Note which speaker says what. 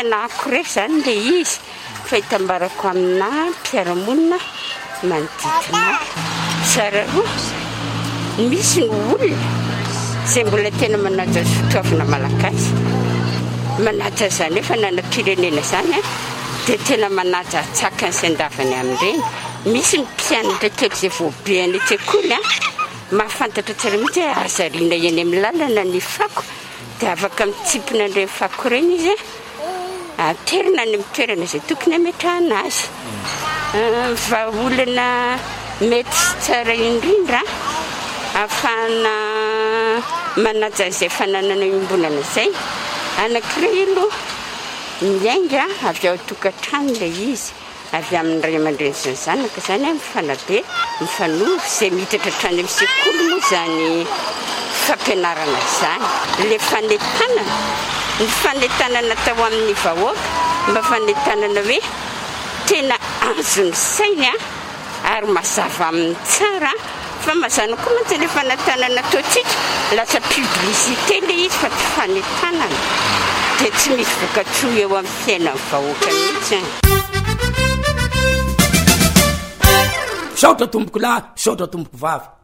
Speaker 1: fianahako reky zany le izy fahitambarako amina mpiaramonina manodidina tsara roa misy ny olona zay mbola tena manaja fitaovana malagasy manaja zany efa nanam-pirenena zany dia tena manaja tsakany sy andavany amin'ireny. Misy ny mpianatra kely zay voabe any an-tsekoly mahafantatra tsara mihitsy azariana eny amin'ny lalana ny fako dia afaka mitsipina an'ireny fako ireny izy aterina any amin'ny toerana izay tokony hametrahana azy. Va olona mety sy tsara indrindra ahafahana manaja izay fananana iombonana izay anankiray aloha miainga avy ao tokantrano ilay izy avy amin'ny ray aman-dreny sy ny zanaka zany mifanabe mifanohy izay miditra hatrany amin'ny sekoly moa zany fampianarana izany. Le fanentanana ny fanentanana tao amin'ny vahoaka mba fanentanana hoe tena azony sainy ary mazava amin'ny tsara fa mazana koa mantsy le fanentanana ataontsika lasa publicité le izy fa tsy fanentanana dia tsy misy voka-tsoa eo amin'ny fiainan'ny vahoaka mihitsy.
Speaker 2: Saotra tomboko lahy, saotra tomboko vavy.